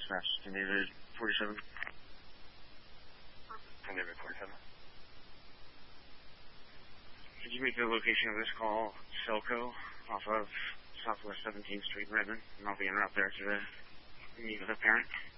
dispatch to David 47. David 47. Could you make the location of this call Selco off of Southwest 17th Street, Redmond? And I'll be en route there to meet with a parent.